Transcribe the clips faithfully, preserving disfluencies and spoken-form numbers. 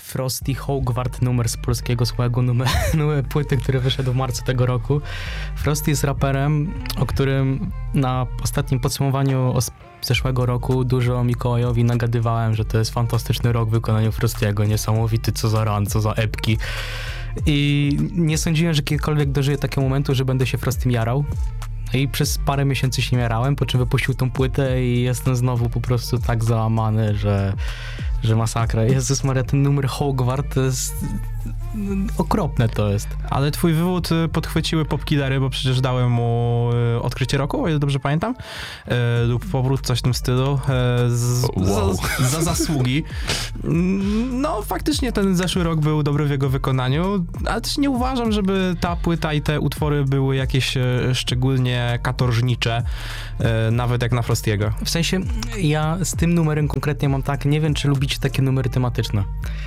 Frosty Hogwart numer z polskiego słegu, numer, numer płyty, który wyszedł w marcu tego roku. Frosty jest raperem, o którym na ostatnim podsumowaniu zeszłego roku dużo Mikołajowi nagadywałem, że to jest fantastyczny rok w wykonaniu Frostiego, niesamowity, co za run, co za epki. I nie sądziłem, że kiedykolwiek dożyję takiego momentu, że będę się Frostym jarał. I przez parę miesięcy się nie jarałem, po czym wypuścił tą płytę i jestem znowu po prostu tak załamany, że, że masakra. Jezus Maria, ten numer Hogwart to jest... okropne to jest. Ale twój wywód podchwyciły Popkillery, bo przecież dałem mu odkrycie roku, o ile dobrze pamiętam, e, lub powrót, coś w tym stylu, e, z, wow. za, za zasługi. No, faktycznie ten zeszły rok był dobry w jego wykonaniu, ale też nie uważam, żeby ta płyta i te utwory były jakieś e, szczególnie katorżnicze, e, nawet jak na Frostiego. W sensie, ja z tym numerem konkretnie mam tak, nie wiem, czy lubicie takie numery tematyczne.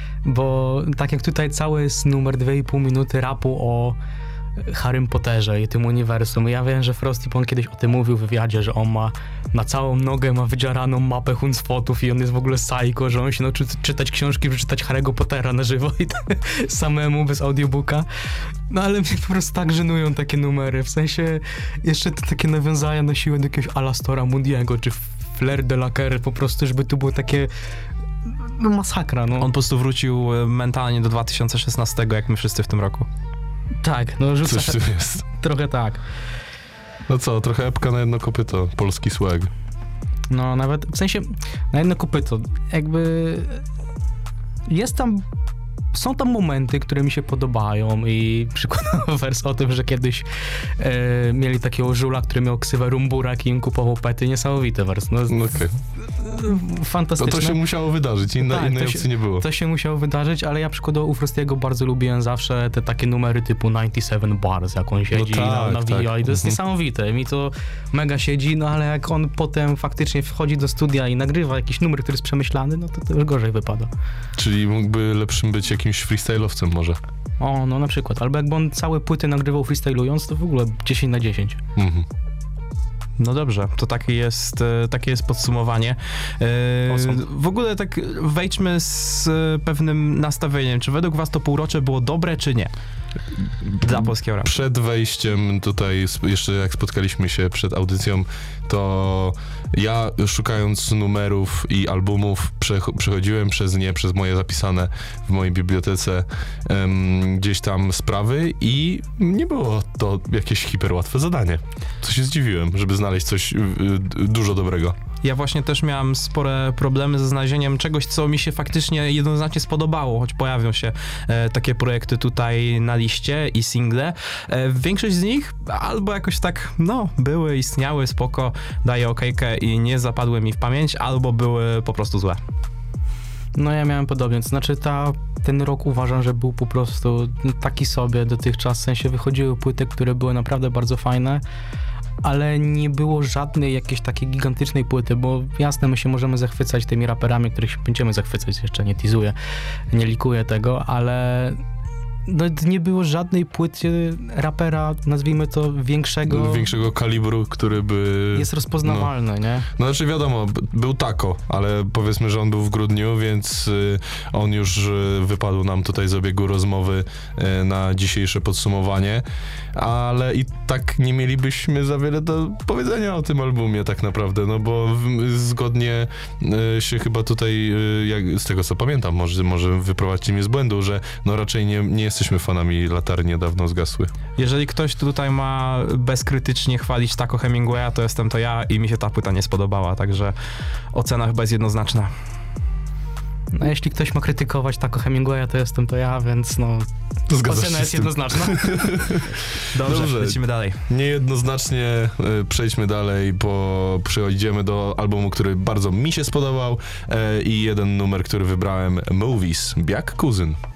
Bo tak jak tutaj cały jest numer dwie i pół minuty rapu o Harrym Potterze i tym uniwersum. Ja wiem, że Frosty on kiedyś o tym mówił w wywiadzie, że on ma na całą nogę ma wydzieraną mapę Huncfotów i on jest w ogóle psycho, że on się nauczył czytać książki, przeczytać Harry'ego Pottera na żywo i tak, samemu, bez audiobooka. No ale mnie po prostu tak żenują takie numery. W sensie jeszcze to takie nawiązania na siłę do jakiegoś Alastora Moody'ego czy Fleur de la Cour, po prostu, żeby tu było takie no masakra, no. On po prostu wrócił mentalnie do dwa tysiące szesnastego, jak my wszyscy w tym roku. Tak, no rzuca... Coś tu jest. Trochę tak. No co, trochę epka na jedno kopyto, polski swag. No nawet, w sensie, na jedno kopyto, jakby jest tam, są tam momenty, które mi się podobają i przykładowo wers o tym, że kiedyś e, mieli takiego żula, który miał ksywę Rumburak i im kupował pety, niesamowity wers. No, no okej. Fantastyczne. To, to się musiało wydarzyć, Inna, tak, innej się, opcji nie było. To się musiało wydarzyć, ale ja przykładowo u Frostiego bardzo lubiłem zawsze te takie numery typu dziewięćdziesiąt siedem Bars, jak on siedzi no tak, na, nawija tak. i to jest mhm. niesamowite. Mi to mega siedzi, no ale jak on potem faktycznie wchodzi do studia i nagrywa jakiś numer, który jest przemyślany, no to to już gorzej wypada. Czyli mógłby lepszym być jakimś freestyle'owcem może. O, no na przykład. Albo jakby on całe płyty nagrywał freestylując, to w ogóle dziesięć na dziesięć. Mhm. No dobrze, to takie jest, takie jest podsumowanie. E, Awesome. W ogóle tak wejdźmy z pewnym nastawieniem. Czy według was to półrocze było dobre, czy nie? Dla polskiego rapu. Przed wejściem tutaj, jeszcze jak spotkaliśmy się przed audycją, to ja szukając numerów i albumów przecho- przechodziłem przez nie, przez moje zapisane w mojej bibliotece um, gdzieś tam sprawy i nie było to jakieś hiperłatwe zadanie. Co się zdziwiłem, żeby znaleźć coś y, y, dużo dobrego. Ja właśnie też miałem spore problemy ze znalezieniem czegoś, co mi się faktycznie jednoznacznie spodobało, choć pojawią się e, takie projekty tutaj na liście i single. E, większość z nich albo jakoś tak, no, były, istniały, spoko, daję okejkę i nie zapadły mi w pamięć, albo były po prostu złe. No ja miałem podobnie, to znaczy ta, ten rok uważam, że był po prostu taki sobie dotychczas, w sensie wychodziły płyty, które były naprawdę bardzo fajne, ale nie było żadnej jakiejś takiej gigantycznej płyty, bo jasne, my się możemy zachwycać tymi raperami, których się będziemy zachwycać, jeszcze nie teasuję, nie likuję tego, ale no, nie było żadnej płyty rapera, nazwijmy to większego... Większego kalibru, który by... Jest rozpoznawalny, no. nie? No znaczy wiadomo, b- był Tako, ale powiedzmy, że on był w grudniu, więc y, on już y, wypadł nam tutaj z obiegu rozmowy y, na dzisiejsze podsumowanie, ale i tak nie mielibyśmy za wiele do powiedzenia o tym albumie tak naprawdę, no bo w, zgodnie y, się chyba tutaj, y, jak, z tego co pamiętam, może, może wyprowadźcie mnie z błędu, że no raczej nie, nie jesteśmy fanami Latarni, dawno zgasły. Jeżeli ktoś tutaj ma bezkrytycznie chwalić Taco Hemingwaya, to jestem to ja i mi się ta płyta nie spodobała, także ocena chyba jest jednoznaczna. No jeśli ktoś ma krytykować Taco Hemingwaya, to jestem to ja, więc no Zgadzasz ocena się jest z tym. jednoznaczna. Dobrze, Dobrze. lecimy dalej. Niejednoznacznie y, przejdźmy dalej, bo przejdziemy do albumu, który bardzo mi się spodobał y, i jeden numer, który wybrałem, Movies, Biak Kuzyn.